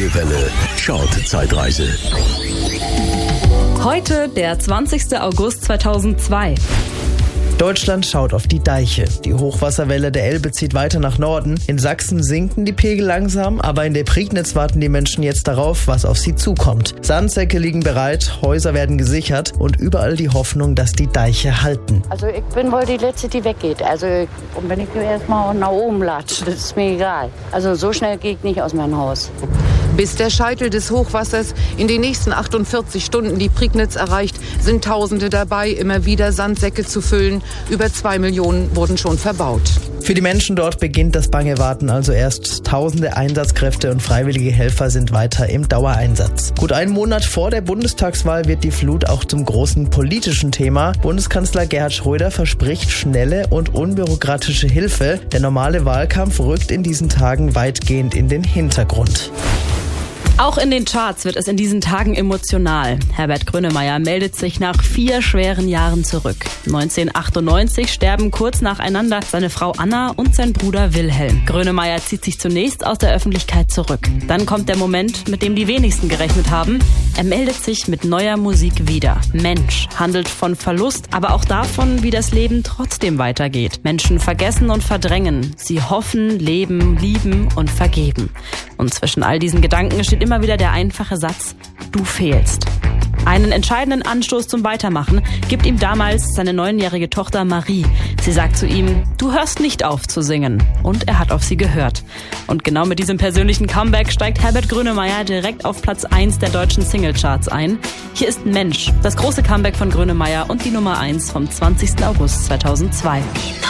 Neue Welle Chart-Zeitreise. Heute der 20. August 2002. Deutschland schaut auf die Deiche. Die Hochwasserwelle der Elbe zieht weiter nach Norden. In Sachsen sinken die Pegel langsam, aber in der Prignitz warten die Menschen jetzt darauf, was auf sie zukommt. Sandsäcke liegen bereit, Häuser werden gesichert und überall die Hoffnung, dass die Deiche halten. Also ich bin wohl die Letzte, die weggeht. Also wenn ich erstmal nach oben latsche, das ist mir egal. Also so schnell gehe ich nicht aus meinem Haus. Bis der Scheitel des Hochwassers in den nächsten 48 Stunden die Prignitz erreicht, sind Tausende dabei, immer wieder Sandsäcke zu füllen. Über 2 Millionen wurden schon verbaut. Für die Menschen dort beginnt das bange Warten also erst. Tausende Einsatzkräfte und freiwillige Helfer sind weiter im Dauereinsatz. Gut einen Monat vor der Bundestagswahl wird die Flut auch zum großen politischen Thema. Bundeskanzler Gerhard Schröder verspricht schnelle und unbürokratische Hilfe. Der normale Wahlkampf rückt in diesen Tagen weitgehend in den Hintergrund. Auch in den Charts wird es in diesen Tagen emotional. Herbert Grönemeyer meldet sich nach 4 schweren Jahren zurück. 1998 sterben kurz nacheinander seine Frau Anna und sein Bruder Wilhelm. Grönemeyer zieht sich zunächst aus der Öffentlichkeit zurück. Dann kommt der Moment, mit dem die wenigsten gerechnet haben. Er meldet sich mit neuer Musik wieder. Mensch handelt von Verlust, aber auch davon, wie das Leben trotzdem weitergeht. Menschen vergessen und verdrängen. Sie hoffen, leben, lieben und vergeben. Und zwischen all diesen Gedanken steht immer wieder der einfache Satz: Du fehlst. Einen entscheidenden Anstoß zum Weitermachen gibt ihm damals seine 9-jährige Tochter Marie. Sie sagt zu ihm: Du hörst nicht auf zu singen. Und er hat auf sie gehört. Und genau mit diesem persönlichen Comeback steigt Herbert Grönemeyer direkt auf Platz 1 der deutschen Singlecharts ein. Hier ist Mensch, das große Comeback von Grönemeyer und die Nummer 1 vom 20. August 2002.